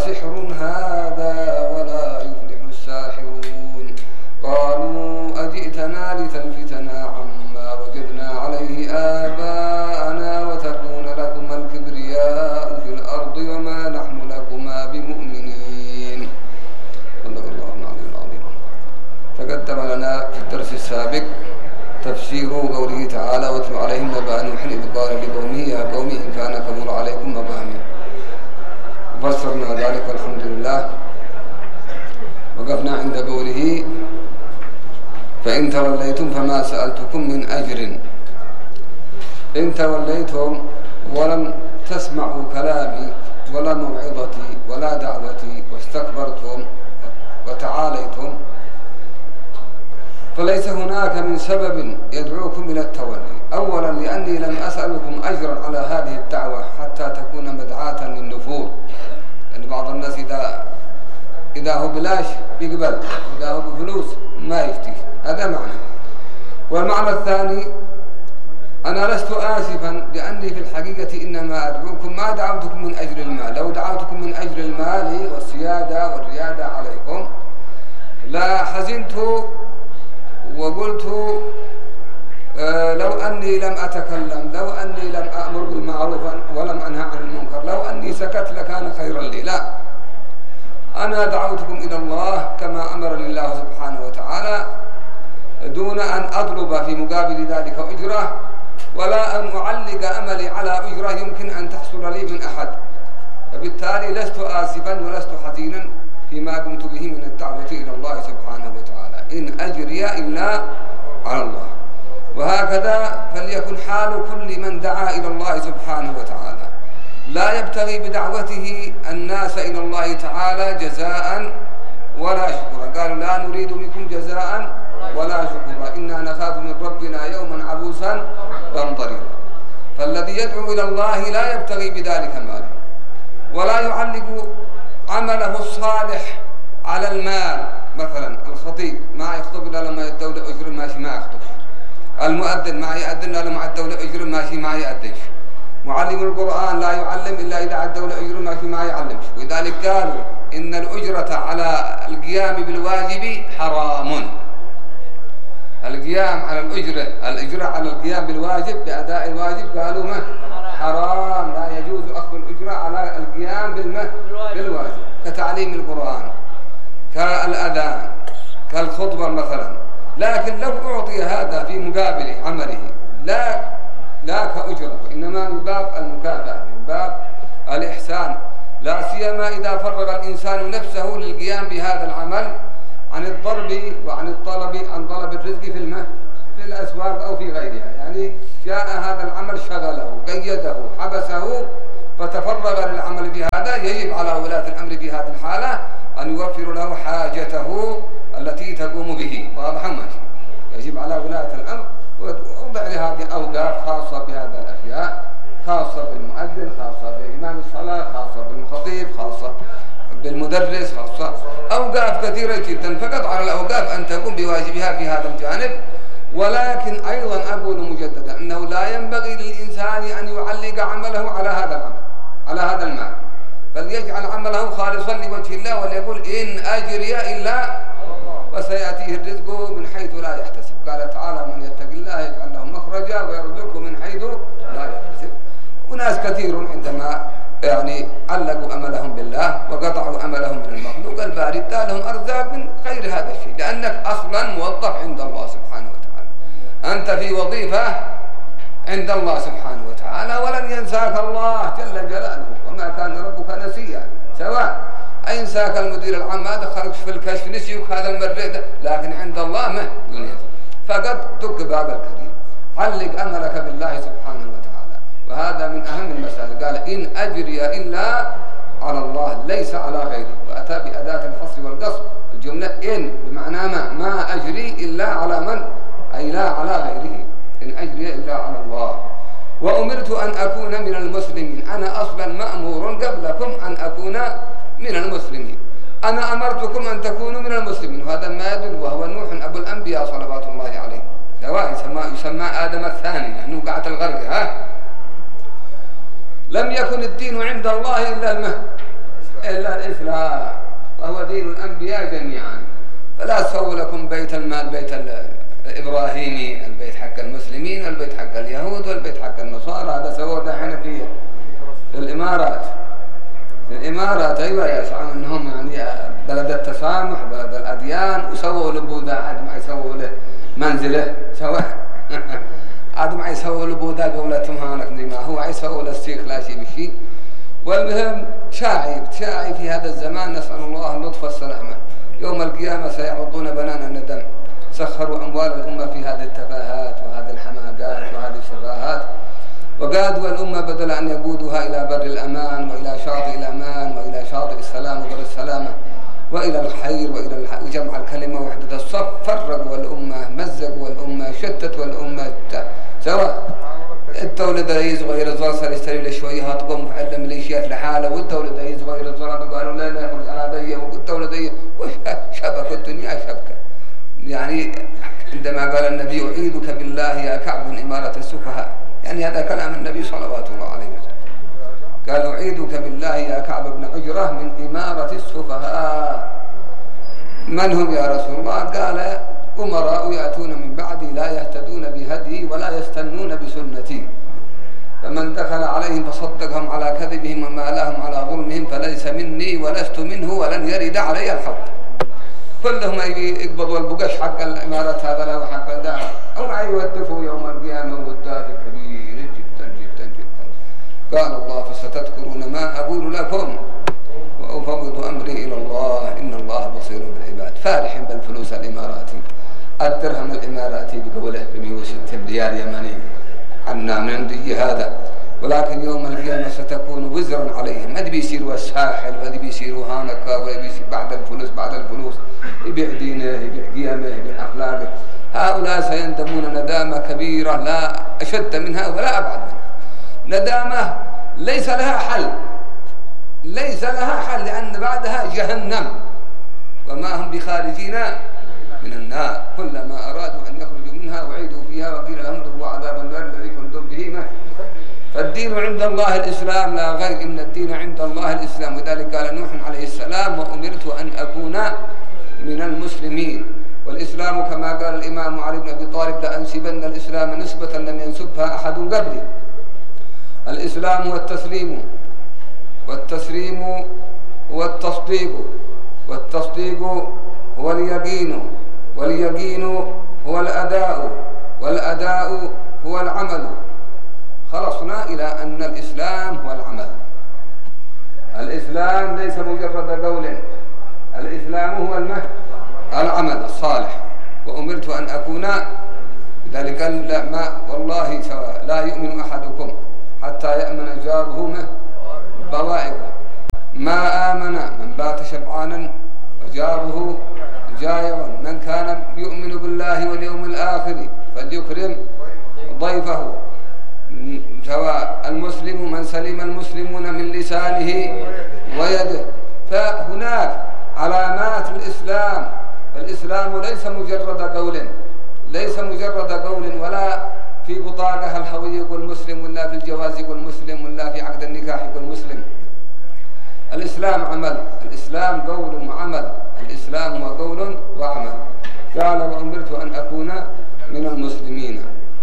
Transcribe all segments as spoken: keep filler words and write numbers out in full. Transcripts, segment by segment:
أسحر هذا ولا يفلح الساحرون قالوا أجئتنا لتلفتنا عما وجدنا عليه آباءنا وتكون لكما الكبرياء في الأرض وما نحن لكما بمؤمنين. صدق الله العلي العظيم. تقدم لنا في الدرس السابق تفسير قوله تعالى واتل عليهم نبأ نوح إذ قال لقومه يا قوم إن كان كبر عليكم مقامي، فسرنا ذلك والحمد لله. وقفنا عند قوله فإن توليتم فما سألتكم من أجر. إن توليتم ولم تسمعوا كلامي ولا موعظتي ولا دعوتي واستكبرتم وتعاليتم فليس هناك من سبب يدعوكم إلى التولي. أولا لأني لم أسألكم أجرا على هذه الدعوة حتى تكون مدعاة للنفور، يعني بعض الناس إذا إذا هو بلاش بيقبل، إذا هو بفلوس ما يفتي، هذا معنى. والمعنى الثاني أنا لست آسفا لأني في الحقيقة إنما أدعوكم ما دعوتكم من أجل المال. لو دعوتكم من أجل المال والسيادة والريادة عليكم لا حزنت وقلت آه لو أني لم أتكلم، لو أني لم أأمر بالمعروف ولم أنهى عن المنكر، لو أني سكت لكان خيرا لي. لا، أنا دعوتكم إلى الله كما أمرني الله سبحانه وتعالى دون أن أطلب في مقابل ذلك أجرة، ولا أن أعلق أملي على أجرة يمكن أن تحصل لي من أحد. فبالتالي لست آسفا ولست حزينا فيما قمت به من الدعوة إلى الله سبحانه وتعالى. إن أجري إلا على الله. وهكذا فليكن حال كل من دعا إلى الله سبحانه وتعالى، لا يبتغي بدعوته الناس إلى الله تعالى جزاء ولا شكرا. قالوا لا نريد منكم جزاء ولا شكرا إنا نخاف من ربنا يوما عبوسا قمطريرا. فالذي يدعو إلى الله لا يبتغي بذلك مالا، ولا يعلق عمله الصالح على المال. مثلا الخطيب ما يخطب إلا لما الدولة أجر ماشي ما يخطب، المؤذن ما يأذن إلا لما الدولة أجر ماشي ما يأذنش، معلم القرآن لا يعلم إلا إذا الدولة أجر ماشي ما يعلمش. ولذلك قالوا إن الأجرة على القيام بالواجب حرام. القيام على الأجرة الأجرة على القيام بالواجب بأداء الواجب قالوا ما حرام، لا يجوز أخذ الأجرة على القيام بالمه بالواجب، كتعليم القرآن كالأذان كالخطبة مثلا. لكن لو أعطي هذا في مقابل عمله لا لا كأجرة، إنما من باب المكافأة، من باب الإحسان، لا سيما إذا فرغ الإنسان نفسه للقيام بهذا العمل عن الضرب وعن الطلب عن طلب الرزق في المه في الأسواق أو في غيرها. يعني جاء هذا العمل شغله قيده حبسه فتفرغ للعمل في هذا، يجب على ولاة الأمر في هذه الحالة أن يوفر له حاجته التي تقوم به. واضح ماشي؟ يجب على ولاة الأمر ووضع لهذه أوقاف خاصة بهذه الأشياء، خاصة بالمؤذن، خاصة بإمام الصلاة، خاصة بالخطيب، خاصة بالمدرس، خاصة أوقاف كثيرة جدا. فقط على الأوقاف أن تقوم بواجبها في هذا الجانب. ولكن أيضا أقول مجددا أنه لا ينبغي للإنسان أن يعلق عمله على هذا العمل على هذا المال، فليجعل عمله خالصا لوجه الله وليقول إن أجري إلا وسيأتيه الرزق من حيث لا يحتسب. قال تعالى من يتق الله يجعل له مخرجا ويرزقه من حيث لا يحتسب. وناس كثير عندما يعني علقوا أملهم بالله وقطعوا أملهم من المخلوق الباري لهم أرزاق من غير هذا الشيء، لأنك أصلا موظف عند الله سبحانه وتعالى، أنت في وظيفة عند الله سبحانه وتعالى، ولن ينساك الله جل جلاله وما كان ربك نسيا. سواء أينساك المدير العام ما دخلك في الكشف نسيك هذا المرة، لكن عند الله ما ينسى. فقد دق باب الكريم، علق أملك بالله سبحانه وتعالى، وهذا من أهم المسائل. قال إن أجري إلا على الله ليس على غيره، وأتى بأداة الحصر والقصر. الجملة إن بمعنى ما ما أجري إلا على من، أي لا على غيره، إن أجري إلا على الله. وأمرت أن أكون من المسلمين، أنا أصلا مأمور قبلكم أن أكون من المسلمين. أنا أمرتكم أن تكونوا من المسلمين، وهذا ما يدل وهو نوح أبو الأنبياء صلوات الله عليه، سواء يسمى, يسمى آدم الثاني لأنه قاعة الغرق. ها لم يكن الدين عند الله إلا المه إلا الإسلام وهو دين الأنبياء جميعا. فلا تسووا لكم بيت المال بيت الإبراهيمي، البيت حق المسلمين والبيت حق اليهود والبيت حق النصارى، هذا سووا دحين في في الإمارات. في الإمارات أيوة يسعون أنهم يعني بلد التسامح بلد الأديان، وسووا لبوذا عاد ما يسووا له منزله سوا عاد ما يسووا لبوذا قولتهم هانك زي ما هو يسووا للسيخ لا شيء بشيء. والمهم شاعي شاعي في هذا الزمان، نسأل الله اللطف والسلامة. يوم القيامة سيعضون بنان الندم، سخروا أموال الأمة في هذه التفاهات وهذه الحماقات وهذه السفاهات، وقادوا الأمة بدل أن يقودها إلى بر الأمان وإلى شاطئ الأمان وإلى شاطئ السلام وبر السلامة وإلى الخير وإلى جمع الكلمة ووحدة الصف. فرقوا الأمة، مزقوا الأمة، شتتوا الأمة. سواء الدولة ذا يصغير الزر صار يستري له شوية هاتقوم وحل ميليشيات لحاله، والدولة ذا يصغير الزر قالوا لا لا يخرج على ذي، والدولة ذي شبكة الدنيا شبكة. يعني عندما قال النبي أعيذك بالله يا كعب من إمارة السفهاء، يعني هذا كلام النبي صلوات الله عليه وسلم. قال أعيذك بالله يا كعب بن عجرة من إمارة السفهاء. من هم يا رسول الله؟ قال أمراء يأتون من بعدي لا يهتدون بهدي ولا يستنون بسنتي، فمن دخل عليهم فصدقهم على كذبهم ومالهم على ظلمهم فليس مني ولست منه ولن يرد علي الحوض. كلهم يقبضوا البقش حق الإمارات هذا له حق ذا، أو ما يودفوا يوم القيامة والدافع كبير جدا جدا جدا. قال الله فستذكرون ما أقول لكم وأفوض أمري إلى الله إن الله بصير بالعباد. فارح بالفلوس الإماراتي، الدرهم الإماراتي بقوله بمئة وستين ريال يمني عنا من عندي هذا، ولكن يوم القيامة ستكون وزرا عليهم. ما بيصيروا الساحل وهذي بيصيروا هانكا وبيصير بعد الفلوس بعد الفلوس يبيع دينه يبيع قيامه يبيع أخلاقه. هؤلاء سيندمون ندامة كبيرة لا أشد منها ولا أبعد منها. ندامة ليس لها حل، ليس لها حل، لأن بعدها جهنم وما هم بخارجين من النار. كلما أرادوا أن يخرجوا منها وعيدوا فيها وقيل لهم ذوقوا عذاب النار الذي كنتم به مهتدين. فالدين عند الله الإسلام لا غير، إن الدين عند الله الإسلام. وذلك قال نوح عليه السلام وأمرت أن أكون من المسلمين. والإسلام كما قال الإمام علي بن أبي طالب لأنسبن الإسلام نسبة لم ينسبها أحد قبلي. الإسلام هو التسليم، والتسليم هو التصديق، والتصديق هو اليقين، واليقين هو الأداء، والأداء هو العمل. خلصنا إلى أن الإسلام هو العمل. الإسلام ليس مجرد قول، الإسلام هو المه العمل الصالح. وأمرت أن أكون، لذلك قال لا ما والله سواء لا يؤمن أحدكم حتى يأمن جاره بوائقه. ما آمن من بات شبعانا وجاره جائع. من كان يؤمن بالله واليوم الآخر فليكرم ضيفه. سواء المسلم من سلم المسلمون من لسانه ويده. فهناك علامات الإسلام. فالإسلام ليس مجرد قول، ليس مجرد قول، ولا في بطاقة الهوية يقول مسلم، ولا في الجواز يقول مسلم، ولا في عقد النكاح يقول مسلم. الإسلام عمل، الإسلام قول وعمل، الإسلام هو قول وعمل. قال وأمرت أن أكون من المسلمين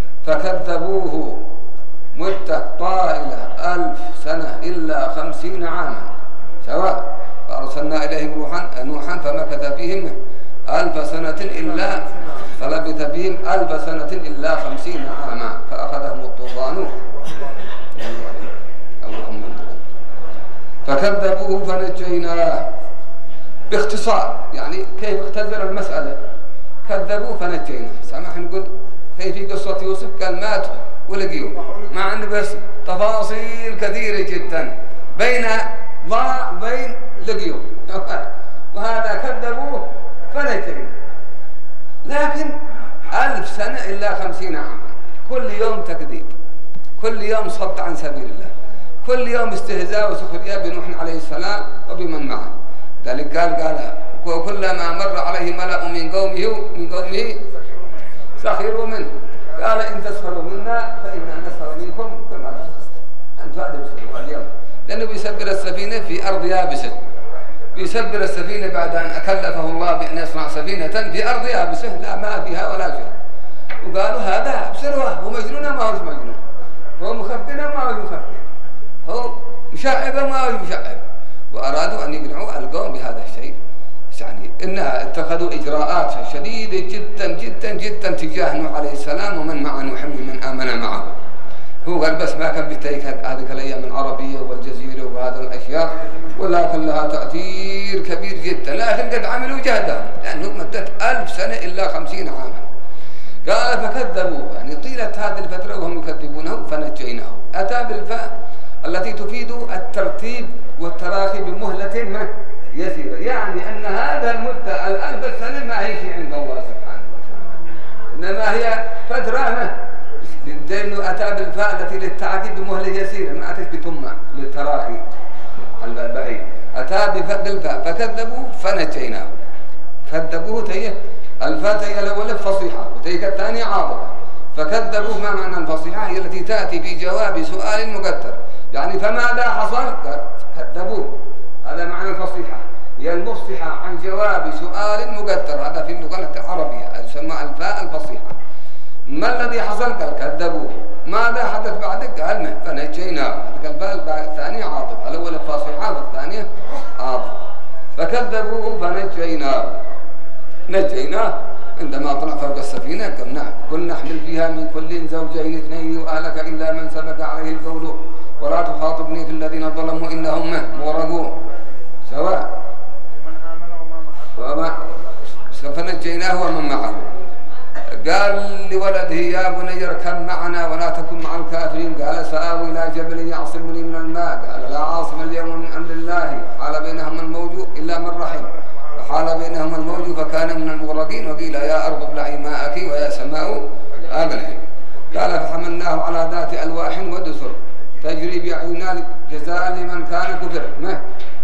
فكذبوه مدة طائلة ألف سنة إلا خمسين عاما سواء. فأرسلنا إليهم روحا نوحا فمكث فيهم ألف سنة إلا فلبث بهم ألف سنة إلا خمسين عاما فأخذهم الطوفان فكذبوه فنجيناه. باختصار يعني كيف اختزل المسألة. كذبوه فنجيناه. سامح نقول كيف قصة يوسف؟ قال مات ولقيوه، مع أنه بس تفاصيل كثيرة جدا بين ضاع بين لقيوه. وهذا كذبوه فنجيناه. لكن ألف سنة إلا خمسين عاما. كل يوم تكذيب، كل يوم صد عن سبيل الله، كل يوم استهزاء وسخرية بنوح عليه السلام وبمن معه. ذلك قال قال وكلما مر عليه ملأ من قومه من قومه سخروا منه قال إن تسخروا منا فإنا نسخر منكم كما تسخرون. أنتم هذا بسخروا اليوم، لأنه بيسبر السفينة في أرض يابسة يسبر السفينة بعد أن أكلفه الله بأن يصنع سفينة في أرض يابسة لا ماء فيها ولا شيء، وقالوا هذا بسروه هو مجنون ما هو مجنون، هو مخفن ما هو مخفن، هو مشعب ما هو مشعب، وأرادوا أن يقنعوا القوم بهذا الشيء. يعني إنها اتخذوا إجراءات شديدة جدا جدا جدا تجاه نوح عليه السلام ومن مع نوح من آمن معه. هو قال بس ما كان بيتيك هذه الأيام العربية والجزيرة وهذه الأشياء، ولكن لها تأثير كبير جدا، لكن قد عملوا جهدهم لأنه مدت ألف سنة إلا خمسين عاما. قال فكذبوه، يعني طيلة هذه الفترة وهم يكذبونه فنجيناه. أتى بالفاء التي تفيد الترتيب والتراخي بمهلة يسيرة، يعني أن هذا المدة الألف السنة ما هي شيء عند الله سبحانه وتعالى، إنما هي فترة ما لأنه أتى بالفاء التي للتعقيد بمهلة يسيرة، ما أتت بتمة للتراخي البعيد، أتى بالفاء فكذبوا فنجيناه. كذبوه تيه الفاء تيه الأولى فصيحة وتيه الثانية عاطفة، فكذبوه ما معنى الفصيحة؟ هي التي تأتي في جواب سؤال مقدر، يعني فماذا حصل؟ كذبوه، هذا معنى الفصيحة، هي المفصحة عن جواب سؤال مقدر، هذا في اللغة العربية يسمى الفاء الفصيحة. ما الذي حصل؟ قال كذبوه. ماذا حدث بعدك؟ قال ما فنجيناه، الفاء الثانية عاطفة، الأولى فصيحة والثانية عاطفة، فكذبوه فنجيناه. نجيناه عندما طلع فوق السفينة قلنا كنا نحمل فيها من كل زوجين اثنين وأهلك إلا من سبق عليه القول ولا تخاطبني في الذين ظلموا إنهم مغرقون سواء. وما فنجيناه ومن معه. قال لولده يا بني اركب معنا ولا تكن مع الكافرين، قال سآوي إلى جبل يعصمني من الماء، قال لا عاصم اليوم من أمر الله، حال بينهم الموج إلا من رحم، وحال بينهم الموج فكان من المغرقين، وقيل يا أرض ابلعي ماءك ويا سماء أقلعي. قال فحملناه على ذات ألواح ودسر تجري بأعيننا جزاء لمن كان كفر. ما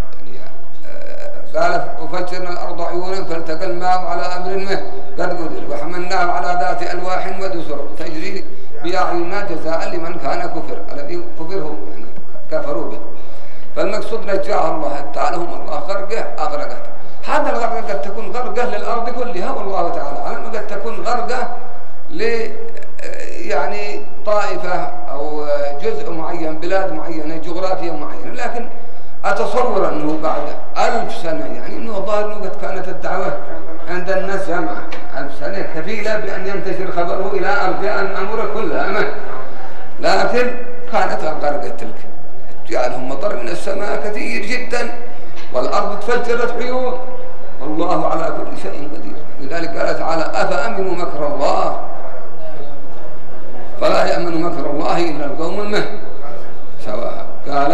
قال وفجرنا الأرض عيونا فالتقى الماء على أمر ما قد قدر، وحملناه على ذات ألواح ودسر تجري بأعيننا جزاء لمن كان كفر، الذي كفرهم يعني كفروا به. فالمقصود نجاه الله حتى لهم الله غرقه أغرقته. هذا الغرقة قد تكون غرقة للأرض كلها والله تعالى أعلم، قد تكون غرقة ل يعني طائفة أو جزء معين بلاد معينة جغرافيا معينة، لكن أتصور أنه بعد ألف سنة يعني أنه ظاهر أنه قد كانت الدعوة عند الناس جمعة ألف سنة كفيلة بأن ينتشر خبره إلى أرجاء الأمور كلها أما. لكن كانت الغرقة تلك جاء مطر من السماء كثير جدا والأرض تفجرت عيون والله على كل شيء قدير. لذلك قال تعالى أفأمنوا مكر الله فلا يأمن مكر الله إلا القوم المهن سواء. قال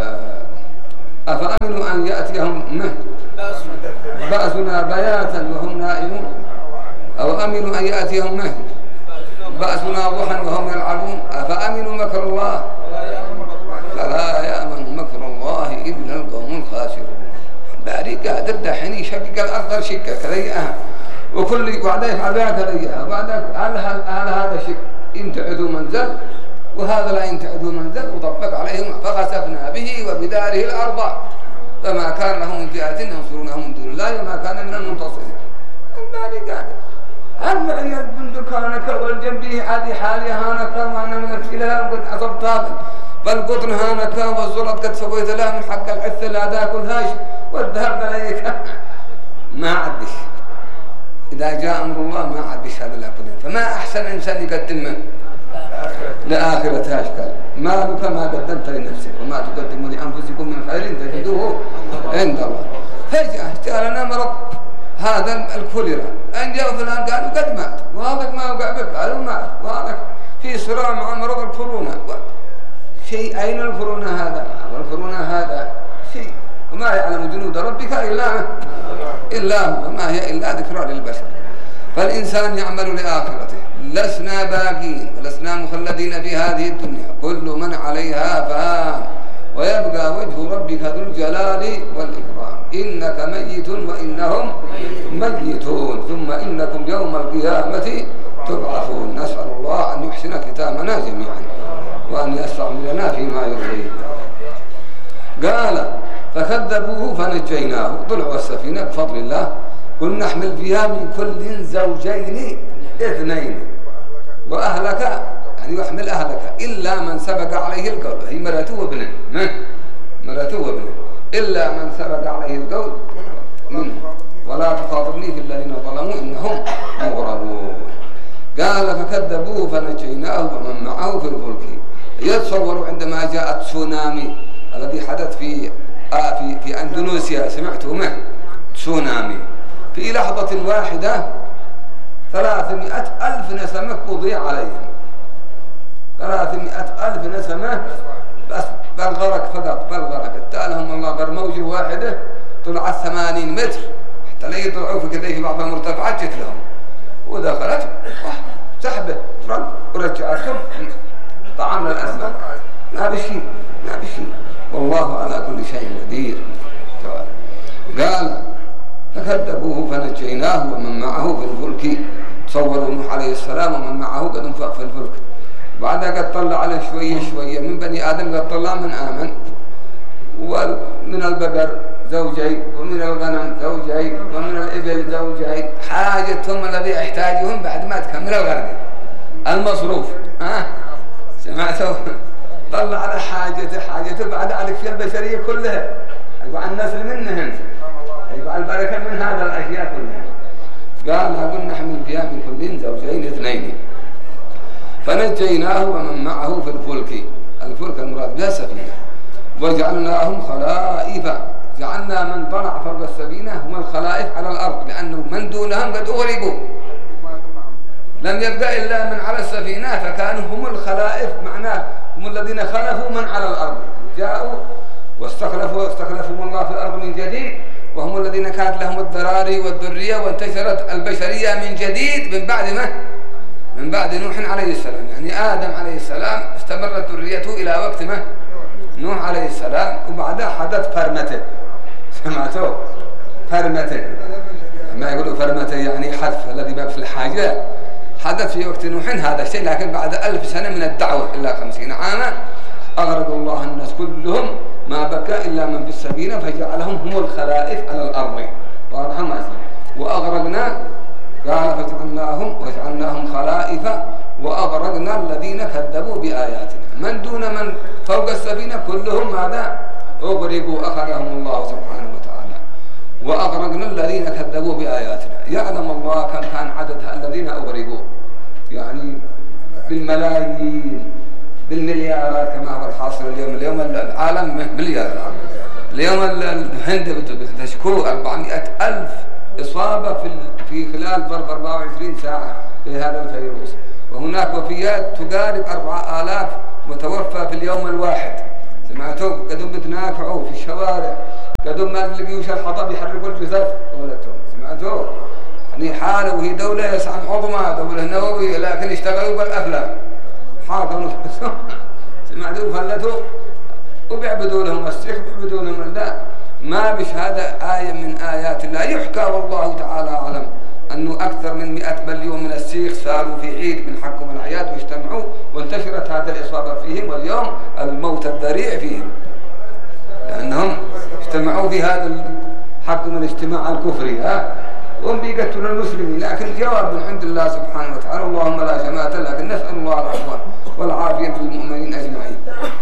أفأمنوا أن يأتيهم مهن بأسنا بياتا وهم نائمون، أو أمنوا أن يأتيهم مهن بأسنا ضحى وهم يلعبون. أفأمنوا مكر الله فلا يأمن مكر الله إلا القوم الخاسرون. باري قادر دحين يشقق الأرض شقة كذا وكل وعده يفعل بها كذا، وبعد هل هل هذا شق ينتعدوا منزل وهذا لا ينتعدوا منزل، وطبق عليهم فخسفنا به وبداره الأرض فما كان له من فئة ينصرونه من دون الله وما كان من المنتصرين. باري قادر هل معي البندق هانك والجنبي هذه حالي هانك وأنا من الكلاب قد عصبتها فالقطن هانك والزلط قد سويت له من حق الحث لا ذاكل هاش والذهب عليك ما عدش. إذا جاء أمر الله ما عدش هذا لا كله. فما أحسن إنسان يقدمه لآخرة أشكال مالك ما قدمت لنفسك وما تقدموا لأنفسكم من خير تجدوه عند الله. فجأة جاء لنا مرض هذا الكوليرا أن جاءوا فلان قالوا قد مات وهذا ما وقع بك قالوا مات وهذا في صراع مع مرض الكورونا شيء. أين الكورونا هذا والكورونا هذا شيء وما يعلم جنود ربك إلا إلا هو وما هي إلا ذكرى للبشر. فالإنسان يعمل لآخرته لسنا باقين ولسنا مخلدين في هذه الدنيا كل من عليها فان ويبقى وجه ربك ذو الجلال والإكرام. إنك ميت وإنهم ميتون ثم إنكم يوم القيامة تبعثون. نسأل الله أن يحسن ختامنا جميعا وأن يستعملنا فيما يرضيه. قال فكذبوه فنجيناه. طلعوا السفينة بفضل الله، قلنا نحمل فيها من كل زوجين اثنين وأهلك، يعني يحمل أهلك إلا من سبق عليه القول، هي مرته وابنه، مرته وابنه، إلا من سبق عليه القول منه، ولا تخاطبني في الذين ظلموا إنهم مغرقون. قال فكذبوه فنجيناه ومن معه في الفلك. يتصوروا عندما جاء تسونامي الذي حدث في آه في في أندونيسيا، سمعتم تسونامي، في لحظة واحدة ثلاثمائة ألف نسمة قضي عليهم، ثلاثمائة ألف نسمة بس بالغرق فقط، بالغرق اتالهم الله برموجة واحدة طلعت ثمانين متر، حتى لا يطلعوا في كذا في بعض المرتفعات جت لهم ودخلت سحبه فرق ورجعتهم طعام للأسماك، ما بشيء ما بشيء، والله على كل شيء قدير. قال فكذبوه فنجيناه ومن معه في الفلك. تصوروا نوح عليه السلام ومن معه قد انفق في الفلك، بعدها قد طلع عليه شوية شوية من بني آدم، قد طلع من آمن، ومن البقر زوجين ومن الغنم زوجين ومن الإبل زوجين، حاجتهم الذي يحتاجهم بعد ما تكمل الغرق المصروف. ها سمعتوا؟ طلع على حاجته حاجته بعد على في البشرية كلها، يقول عن النسل منهم، يقول عن البركة من هذا الأشياء كلها. قال قلنا نحمل فيها من كل زوجين اثنين فنجيناه ومن معه في الفلك. الفلك المراد بها سفينة. وجعلناهم خلائف، جعلنا من طلع فوق السفينة هم الخلائف على الأرض، لأنه من دونهم قد أغرقوا، لم يبقى إلا من على السفينة، فكانوا هم الخلائف، معناه هم الذين خلفوا من على الأرض، جاءوا واستخلفوا واستخلفهم الله في الأرض من جديد، وهم الذين كانت لهم الذراري والذرية وانتشرت البشرية من جديد من بعد ما من بعد نوح عليه السلام. يعني آدم عليه السلام استمرت ذريته إلى وقت ما نوح عليه السلام، وبعدها حدث فرمته. سمعتوا؟ فرمته، ما يقولوا فرمته يعني حذف الذي باب في الحاجة، حدث في وقت نوح هذا الشيء، لكن بعد ألف سنة من الدعوة إلا خمسين عاما أغرق الله الناس كلهم، ما بكى إلا من في السفينة فجعلهم هم الخلائف على الأرض. وأغرقنا، قال فجعلناهم وجعلناهم خلائف وأغرقنا الذين كذبوا بآياتنا. من دون من فوق السفينة كلهم ماذا؟ أغرقوا، أخذهم الله سبحانه وتعالى. وأغرقنا الذين كذبوا بآياتنا. يعلم الله كم كان عدد الذين أغرقوا، يعني بالملايين بالمليارات كما هو الحاصل اليوم. اليوم العالم مليار، اليوم الهند بتشكو أربعمائة ألف إصابة في في خلال ظرف أربعة وعشرين ساعة بهذا الفيروس، وهناك وفيات تقارب أربعة آلاف متوفى في اليوم الواحد. سمعتوا؟ قدم بتناكعوا في الشوارع، قدم ما تلقيوش الحطب يحرقوا الجثث دولتهم. سمعتوا؟ يعني حالة وهي دولة يسعى عظمى، دولة نووية، لكن اشتغلوا بالأفلام، حاكموا سمعتوا؟ فلتوا وبيعبدوا لهم السيخ، بيعبدوا لهم الدا. ما بش هذا آية من آيات الله. يحكى والله تعالى أعلم أنه أكثر من مئة مليون من السيخ صاروا في عيد من حقهم الأعياد واجتمعوا، وانتشرت هذه الإصابة فيهم، واليوم الموت الذريع فيهم، لأنهم اجتمعوا في هذا حقهم الاجتماع الكفري، ها وهم بيقتلوا المسلمين. لكن جواب من عند الله سبحانه وتعالى، اللهم لا شماتة، لكن نسأل الله العفو والعافية للمؤمنين أجمعين،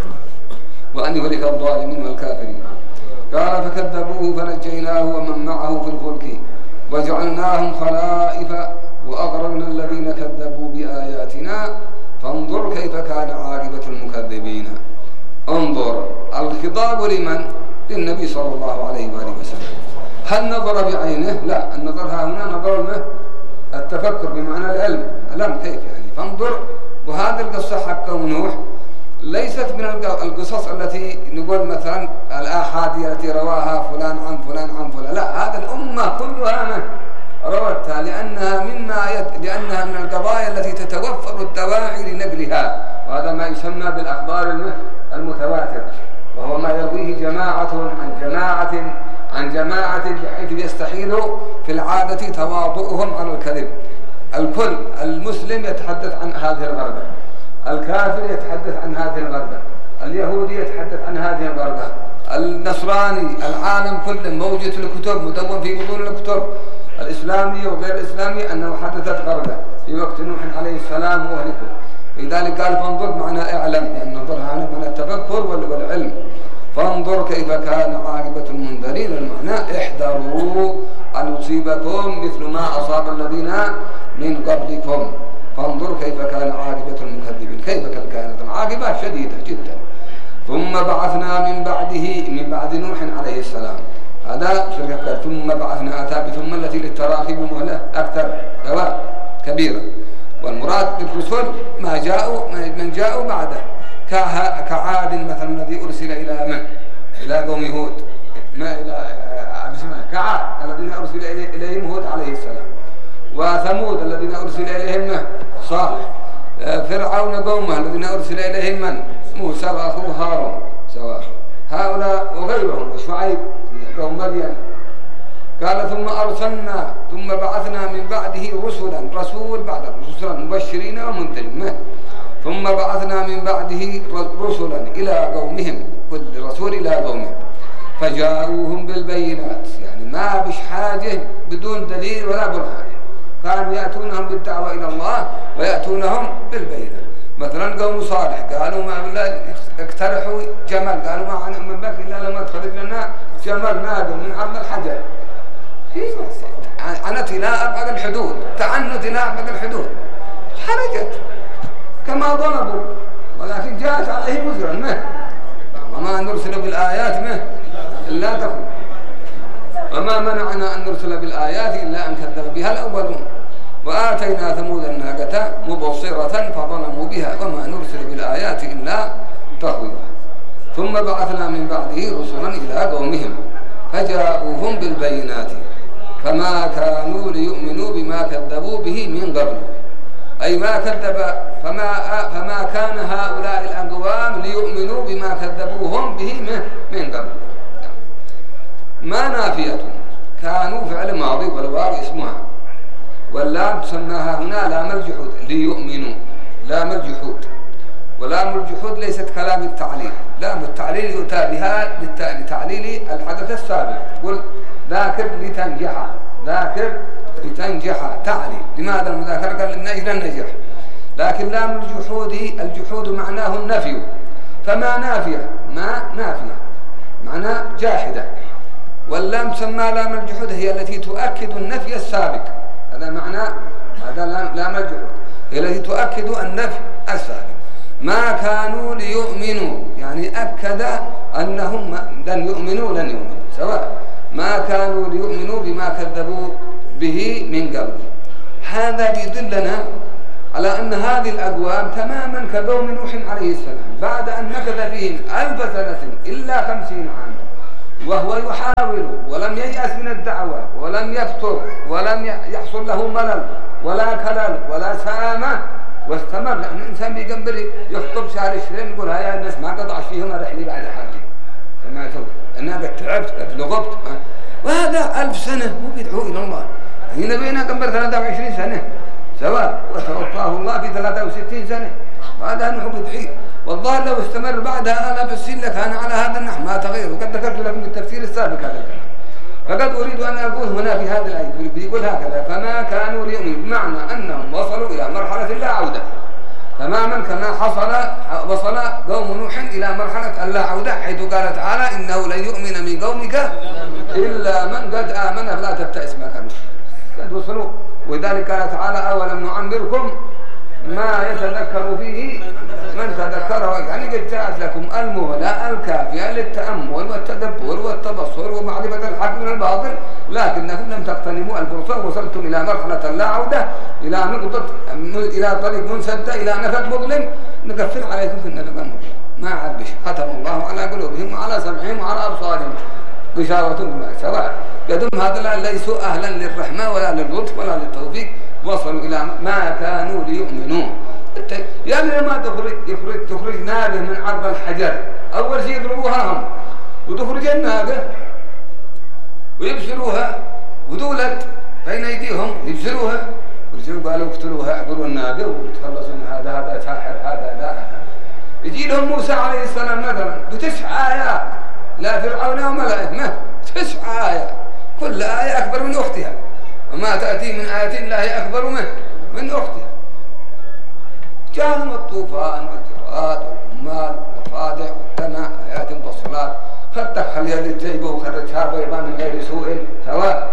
وأن يهلك الظالمين والكافرين. قال فكذبوه فنجيناه ومن معه في الفلك وجعلناهم خلائف وأغرقنا الذين كذبوا بآياتنا فانظر كيف كان عاقبة المكذبين. انظر، الخطاب لمن؟ للنبي صلى الله عليه وآله وسلم. هل نظر بعينه؟ لا، النظر ها هنا نظر التفكر بمعنى العلم. علم كيف يعني؟ فانظر. وهذه القصة حق نوح ليست من القصص التي نقول مثلا الآحادية التي رواها فلان عن فلان عن فلان، لا، هذا الأمة كلها روتها، لأنها مما يت... لأنها من القضايا التي تتوفر الدواعي لنقلها، وهذا ما يسمى بالأخبار المتواترة، وهو ما يرويه جماعة عن جماعة عن جماعة بحيث يستحيل في العادة تواطؤهم على الكذب. الكل المسلم يتحدث عن هذه الغربة، الكافر يتحدث عن هذه الغربة، اليهودي يتحدث عن هذه الغربة، النصراني، العالم كله موجود في الكتب، مدون في بطون الكتب الإسلامية وغير الإسلامية أنه حدثت غرقة في وقت نوح عليه السلام وأهلكم. لذلك قال فانظر معنى اعلم، لأن نظر هنا معنى التفكر والعلم. فانظر كيف كان عاقبة المنذرين، المعنى احذروا أن يصيبكم مثل ما أصاب الذين من قبلكم. فانظر كيف كان عاقبة المكذبين، كيف كانت العاقبة شديدة جدا. ثم بعثنا من بعده، من بعد نوح عليه السلام، هذا شركة. ثم بعثنا أتى بثم التي للتراخي بمهلة أكثر دواء كبيرة، والمراد بالرسل ما جاءوا من جاءوا بعده، كعاد مثلا الذي أرسل إلى من؟ إلى قوم هود، ما إلى كعاد الذين أرسل إليهم هود عليه السلام، وثمود الذين أرسل إليهم صالح، فرعون قومه الذين أرسل إليهم من؟ موسى وأخوه هارون سواء، هؤلاء وغيرهم، وشعيب قوم مريم. قال ثم أرسلنا، ثم بعثنا من بعده رسلا، رسول بعد رسلا مبشرين ومنذرين. ثم بعثنا من بعده رسلا إلى قومهم، كل رسول إلى قومهم، فجاءوهم بالبينات، يعني ما بش حاجة بدون دليل ولا برهان، كانوا يأتونهم بالدعوة إلى الله ويأتونهم بالبينات. مثلا قوم صالح قالوا ما بالله اقترحوا جمل، قالوا ما عن من بك إلا لما تخرج لنا جمل ناقم من عرض الحجر، عنت إلى أبعد الحدود، تعنت إلى أبعد الحدود، حرجت كما ضربوا، ولكن جاءت عليه وزرا ما وما نرسل بالآيات ما إلا تخرج، وما منعنا أن نرسل بالآيات إلا أن كذب بها الأولون، وآتينا ثمود الناقة مبصرة فظلموا بها، وما نرسل بالآيات إلا تخويفا. ثم بعثنا من بعده رسلا إلى قومهم فجاءوهم بالبينات فما كانوا ليؤمنوا بما كذبوا به من قبل، أي ما كذب فما فما كان هؤلاء الأقوام ليؤمنوا بما كذبوهم به من قبل. ما نافية، كانوا فعل ماضي والواو اسمها، واللام تسماها هنا لام الجحود، ليؤمنوا لام الجحود، ولام الجحود ليست كلام التعليل، لام التعليل يؤتى بها لتعليل الحدث السابق، قل ذاكر لتنجح، ذاكر لتنجح تعليل. لماذا المذاكرة؟ قال من أجل النجاح. لكن لام الجحود، الجحود معناه النفي، فما نافية، ما نافية معناه جاحدة، واللام تسمى لام الجحود هي التي تؤكد النفي السابق، هذا معنى هذا لام الجحود، هي التي تؤكد النفي السابق. ما كانوا ليؤمنوا، يعني أكد أنهم لن يؤمنوا لن يؤمنوا سواء، ما كانوا ليؤمنوا بما كذبوا به من قبل. هذا يدلنا على أن هذه الأقوام تماما كقوم نوح عليه السلام، بعد أن مكث فيهم ألف سنة إلا خمسين عاما وهو يحاول ولم ييأس من الدعوة ولم يفتر ولم يحصل له ملل ولا كلل ولا سامة، واستمر. لأن الإنسان بيقبل يخطب شهر الشهرين يقول هيا الناس ما قطعش فيهم رحلي بعد حاجة، سمعتوا أنا قد تعبت قد لغبت، وهذا ألف سنة هو بيدعو إلى الله. هنا بينا قبل ثلاثة وعشرين سنة سواء، وتوفاه الله في ثلاثة وستين سنة، وهذا نحو بدعي. والظاهر لو استمر بعدها آلاف السنين لكان على هذا النحو ما تغير، وقد ذكرت لكم التفسير السابق هذا الكلام. فقد أريد أن أقول هنا في هذه الآية بيقول هكذا: فما كانوا ليؤمنوا، بمعنى أنهم وصلوا إلى مرحلة لا عودة تماما كما حصل وصل قوم نوح إلى مرحلة اللا عودة، حيث قال تعالى: إنه لن يؤمن من قومك إلا من قد آمن فلا تبتئس ما كانوا قد وصلوا. وذلك قال تعالى: أولم نعمركم ما يتذكر فيه من تذكره، يعني قد جاءت لكم المهلة الكافية للتأمل والتدبر والتبصر ومعرفة الحق من الباطل، لكنكم لم تغتنموا الفرصة، وصلتم إلى مرحلة لا عودة، إلى نقطة، إلى طريق منسدة، إلى نفق مظلم نقفل عليكم في النفق المظلم. ما عاد بش ختم الله على قلوبهم وعلى سمعهم وعلى أبصارهم غشاوة بما سواء. قدم هذا ليسوا أهلا للرحمة ولا لللطف ولا للتوفيق، وصلوا إلى ما كانوا ليؤمنون. يعني لما تخرج يخرج تخرج ناقة من عرض الحجر، أول شيء يضربوها هم، وتخرج الناقة ويبشروها ودولت بين أيديهم يبشروها، ورجعوا قالوا اقتلوها اعبروا الناقة وتخلصوا من هذا هذا ساحر هذا ذا. يجي لهم موسى عليه السلام مثلا بتسع آيات لا فرعون وملئه ما تسع آيات كل آية أكبر من أختها وما تأتي من آية الله أكبر منه من أختها. جاءهم الطوفان والجراد والعمال والضفادع والدمع آيات مفصلات خدك خلي يد جيبه وخرجها بيضا من غير سوء سواء.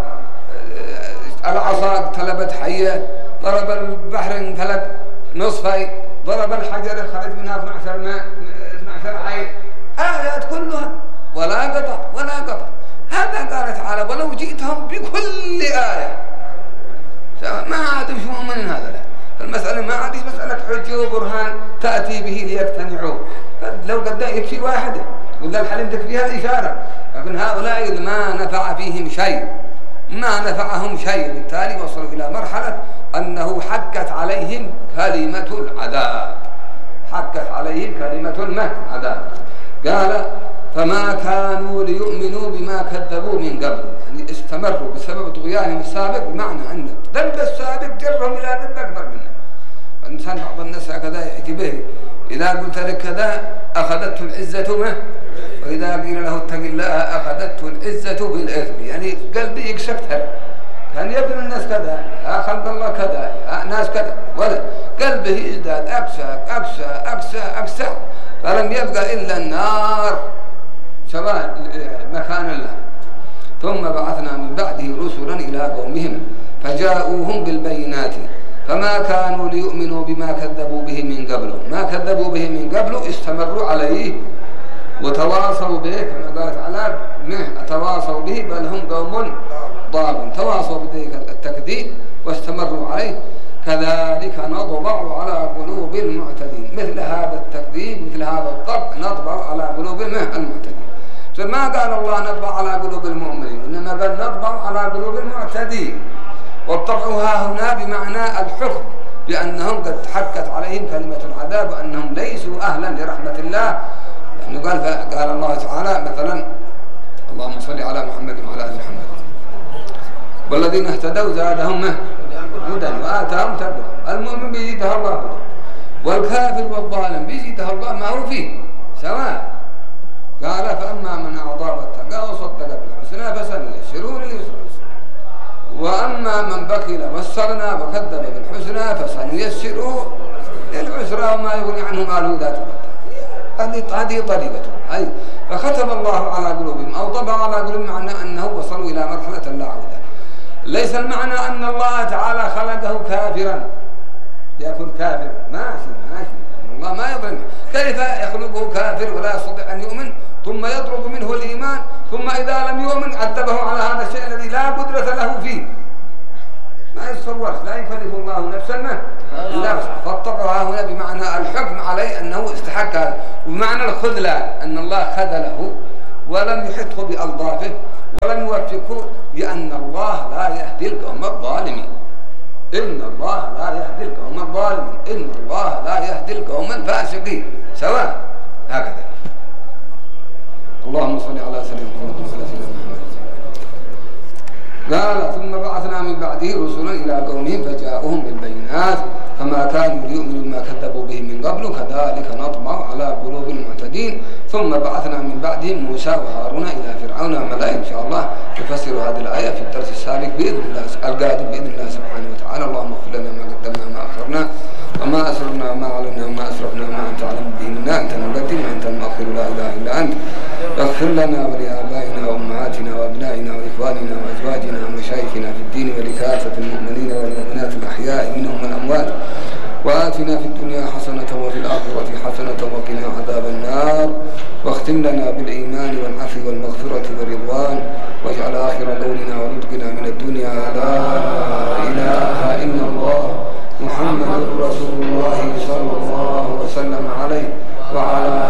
العصا اقتلبت حية ضرب البحر انفلت نصفي ضرب الحجر خرج منها اثنا عشر ماء اثنا عشر عين آيات كلها ولا قطع ولا قطع. هذا قال تعالى ولو جئتهم بكل آية ما عاد يشوفون من هذا لا. فالمسألة ما عاد مسألة حجة وبرهان تأتي به ليقتنعوا لو قد يكفي واحدة ولا الحلم تكفيها الإشارة. لكن هؤلاء ما نفع فيهم شيء ما نفعهم شيء بالتالي وصلوا إلى مرحلة أنه حكت عليهم كلمة العذاب حكت عليهم كلمة العذاب. قال فما كانوا ليؤمنوا بما كذبوا من قبل يعني استمروا بسبب طغيانهم السابق بمعنى أن ذنب السابق جرهم إلى ذنب أكبر منه. الإنسان بعض الناس هكذا يعجبه إذا قلت لك كذا أخذته العزة منه وإذا قيل له اتق الله أخذته العزة بالإثم يعني قلبي يكسبتها. كان يبني الناس كذا يا خلق الله كذا يا ناس كذا ولا قلبه يزداد أكسى أكسى أكسى أكسى فلم يبقى إلا النار سواء مكان الله. ثم بعثنا من بعده رسلا إلى قومهم فجاءوهم بالبينات فما كانوا ليؤمنوا بما كذبوا به من قبل ما كذبوا به من قبل استمروا عليه وتواصوا به كما قال تعالى تواصوا به بل هم قوم ضالون تواصوا بذلك التكذيب واستمروا عليه. كذلك نطبع على قلوب المعتدين مثل هذا التكذيب مثل هذا الطبع نطبع على قلوب المعتدين. فما قال الله نطبع على قلوب المؤمنين إنما قال نطبع على قلوب المعتدين. والطبع ها هنا بمعنى الحكم بأنهم قد حكت عليهم كلمة العذاب وأنهم ليسوا أهلا لرحمة الله. يعني قال قال الله تعالى مثلا اللهم صل على محمد وعلى آل محمد والذين اهتدوا زادهم هدى وآتاهم تقوى. المؤمن بيزيدها الله هدى والكافر والظالم بيزيدها الله ما هو فيه سواء. قال فأما من أعطى واتقى وصدق بالحسنى فسنيسره لليسرى وأما من بخل واستغنى وكذب بالحسنى فسنيسره للعسرى وما يغني عنه ماله ذات هذه طريقته أي فختم الله على قلوبهم أو طبع على قلوبهم معنى أنه وصلوا إلى مرحلة لا عودة. ليس المعنى أن الله تعالى خلقه كافرا يكون كافر ماشي ماشي الله ما يظلم. كيف يخلقه كافر ولا يستطيع أن يؤمن ثم يطلب منه الإيمان ثم إذا لم يؤمن عذبه على هذا الشيء الذي لا قدرة له فيه ما يتصورش لا يكلف الله نفسا ما إلا فالطبع هنا بمعنى الحكم عليه أنه استحق هذا وبمعنى الخذلان أن الله خذله ولم يحطه بألطافه ولم يوفقه لأن الله لا يهدي القوم الظالمين. إن الله لا يهدي القوم الظالمين إن الله لا يهدي القوم الفاسقين سواء. هكذا اللهم صل على سيدنا محمد وعلى آل محمد. قال ثم بعثنا من بعده رسلا إلى قومهم فجاءوهم بالبينات فما كانوا ليؤمنوا بما كذبوا به من قبل كذلك نطبع على قلوب المعتدين. ثم بعثنا من بعدهم موسى وهارون إلى فرعون وملئه إن شاء الله يفسر هذه الآية في الدرس السابق بإذن الله القادم بإذن الله سبحانه وتعالى. اللهم اغفر لنا ما قدمنا وما أخرنا وما أسررنا وما أعلنا وما أسرفنا وما أنت أعلم به منا أنت المقدم وأنت المؤخر لا إله إلا أنت. اغفر لنا ولآبائنا وأمهاتنا وأبنائنا وإخواننا وأزواجنا ومشايخنا في الدين ولكافة المؤمنين والمؤمنات الأحياء منهم والأموات وآتنا في الدنيا حسنة وفي الآخرة حسنة وقنا عذاب النار. واختم لنا بالإيمان والعفو والمغفرة والرضوان واجعل آخر قولنا ونطقنا من الدنيا لا إله